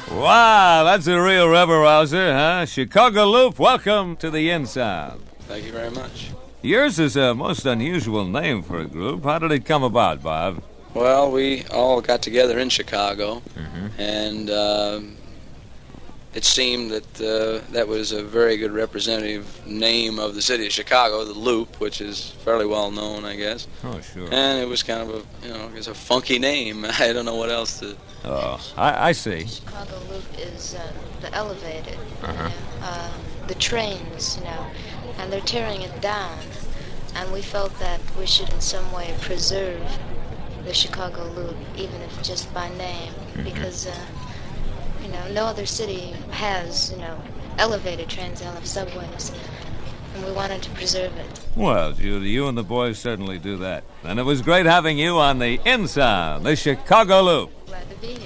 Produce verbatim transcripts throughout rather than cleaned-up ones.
Wow, that's a real rubber rouser, huh? Chicago Loop, welcome to the In-Sound. Thank you very much. Yours is a most unusual name for a group. How did it come about, Bob? Well, we all got together in Chicago, Mm-hmm. and uh, it seemed that uh, that was a very good representative name of the city of Chicago, the Loop, which is fairly well known, I guess. Oh, sure. And it was kind of a, you know, it's a funky name. I don't know what else to... Oh, I, I see. Chicago Loop is uh, the elevated, Uh-huh. you know, uh, the trains, you know, and they're tearing it down. And we felt that we should in some way preserve the Chicago Loop, even if just by name, because, uh, you know, no other city has, you know, elevated trains, they all have subways, and we wanted to preserve it. Well, Judy, you and the boys certainly do that. And it was great having you on the In-Sound, the Chicago Loop. Glad to be here.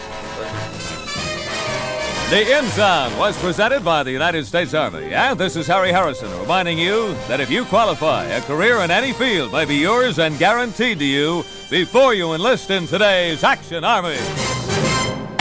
The In-Sound was presented by the United States Army. And this is Harry Harrison reminding you that if you qualify, a career in any field may be yours and guaranteed to you before you enlist in today's Action Army.